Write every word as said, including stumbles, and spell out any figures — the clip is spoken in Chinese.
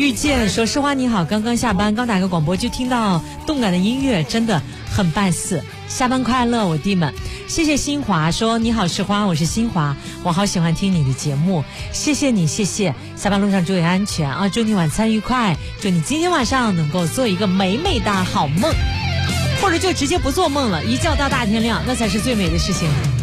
遇见说实话你好，刚刚下班，刚打个广播就听到动感的音乐，真的很办事。下班快乐，我弟们！谢谢新华说你好，世花，我是新华，我好喜欢听你的节目，谢谢你，谢谢。下班路上注意安全啊，祝你晚餐愉快，祝你今天晚上能够做一个美美的好梦，或者就直接不做梦了，一觉到大天亮，那才是最美的事情。